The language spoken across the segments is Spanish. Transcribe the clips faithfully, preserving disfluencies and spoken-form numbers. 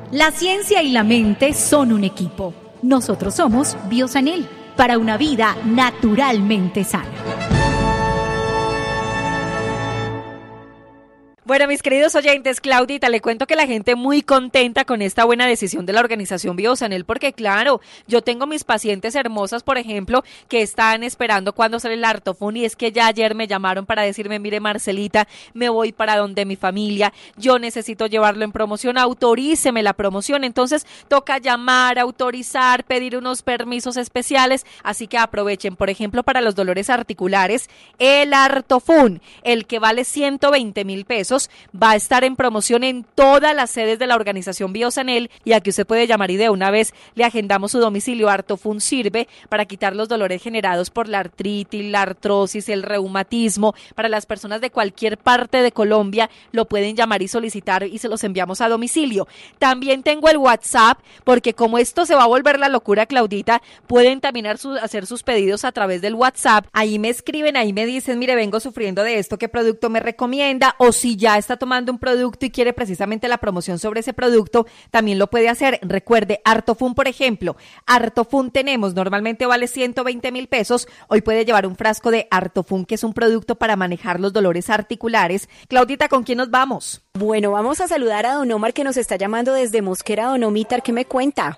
La ciencia y la mente son un equipo. Nosotros somos Biosanel, para una vida naturalmente sana. Bueno, mis queridos oyentes, Claudita, le cuento que la gente muy contenta con esta buena decisión de la organización Biosanel, porque claro, yo tengo mis pacientes hermosas, por ejemplo, que están esperando cuando sale el Artofun, y es que ya ayer me llamaron para decirme, mire Marcelita, me voy para donde mi familia, yo necesito llevarlo en promoción, autoríceme la promoción, entonces toca llamar, autorizar, pedir unos permisos especiales, así que aprovechen, por ejemplo, para los dolores articulares, el Artofun, el que vale ciento veinte mil pesos, va a estar en promoción en todas las sedes de la organización Biosanel, y aquí usted puede llamar y de una vez le agendamos su domicilio. Artofun sirve para quitar los dolores generados por la artritis, la artrosis, el reumatismo. Para las personas de cualquier parte de Colombia lo pueden llamar y solicitar y se los enviamos a domicilio. También tengo el WhatsApp, porque como esto se va a volver la locura, Claudita, pueden también hacer sus pedidos a través del WhatsApp. Ahí me escriben, ahí me dicen, mire, vengo sufriendo de esto, ¿qué producto me recomienda? O si ya está tomando un producto y quiere precisamente la promoción sobre ese producto, también lo puede hacer. Recuerde, Artofun, por ejemplo, Artofun tenemos, normalmente vale ciento veinte mil pesos, hoy puede llevar un frasco de Artofun, que es un producto para manejar los dolores articulares. Claudita, ¿con quién nos vamos? Bueno, vamos a saludar a don Omar, que nos está llamando desde Mosquera. Don Omar, ¿qué me cuenta?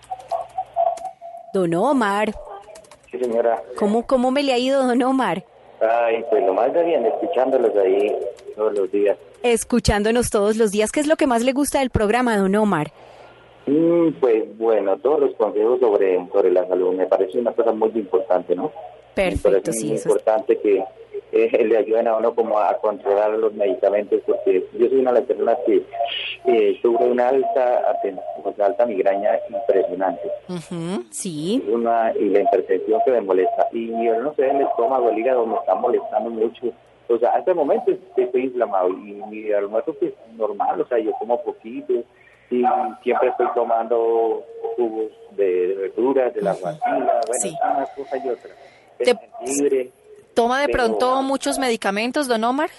Don Omar. Sí, señora. ¿Cómo, cómo me le ha ido, don Omar? Ay, pues lo más de bien, escuchándolos ahí todos los días. Escuchándonos todos los días. ¿Qué es lo que más le gusta del programa, don Omar? Mm, pues bueno, todos los consejos sobre, sobre la salud me parece una cosa muy importante, ¿no? Perfecto, sí. Es muy eso importante es... que eh, le ayuden a uno como a, a controlar los medicamentos, porque yo soy una de las personas que eh, sufre una alta, una alta migraña impresionante. Uh-huh, sí. Una, y la hipertensión que me molesta. Y yo no sé, el estómago, el hígado me está molestando mucho. O sea, hasta el momento estoy inflamado y mi almuerzo es normal, o sea, yo como poquito y siempre estoy tomando jugos de, de verduras, de la guasila, bueno, sí. Una cosa y otra. ¿Te jengibre, toma de pero, pronto muchos medicamentos, don Omar?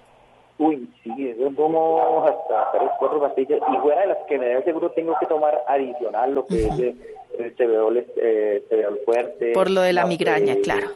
Uy, sí, yo tomo hasta tres, cuatro pastillas y fuera de las que me da seguro tengo que tomar adicional lo que uh-huh. es el, el cebeol, eh, cebeol fuerte. Por lo de la migraña, eh, claro.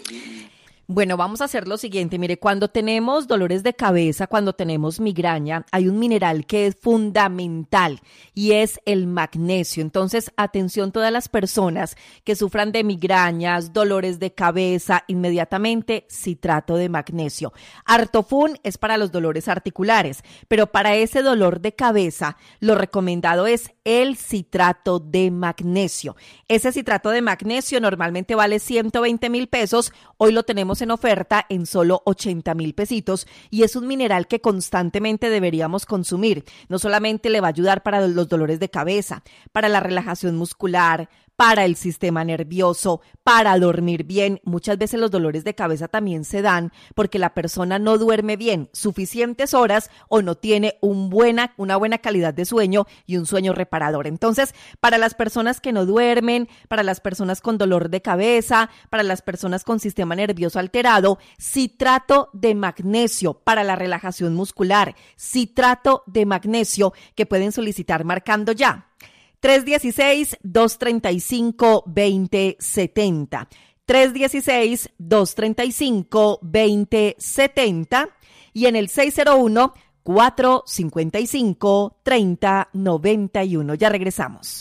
Bueno, vamos a hacer lo siguiente. Mire, cuando tenemos dolores de cabeza, cuando tenemos migraña, hay un mineral que es fundamental y es el magnesio. Entonces, atención todas las personas que sufran de migrañas, dolores de cabeza, inmediatamente citrato de magnesio. Artofun es para los dolores articulares, pero para ese dolor de cabeza, lo recomendado es el citrato de magnesio. Ese citrato de magnesio normalmente vale ciento veinte mil pesos. Hoy lo tenemos en oferta en solo ochenta mil pesitos y es un mineral que constantemente deberíamos consumir. No solamente le va a ayudar para los dolores de cabeza, para la relajación muscular, para el sistema nervioso, para dormir bien. Muchas veces los dolores de cabeza también se dan porque la persona no duerme bien suficientes horas o no tiene un buena, una buena calidad de sueño y un sueño reparador. Entonces, para las personas que no duermen, para las personas con dolor de cabeza, para las personas con sistema nervioso alterado, citrato de magnesio para la relajación muscular, citrato de magnesio que pueden solicitar marcando ya. tres uno seis, dos tres cinco, dos cero siete cero. tres uno seis, dos tres cinco, dos cero siete cero y en el seis cero uno, cuatro cinco cinco, tres cero nueve uno. Ya regresamos.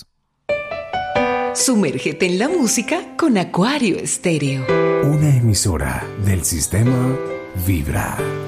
Sumérgete en la música con Acuario Estéreo. Una emisora del sistema Vibra.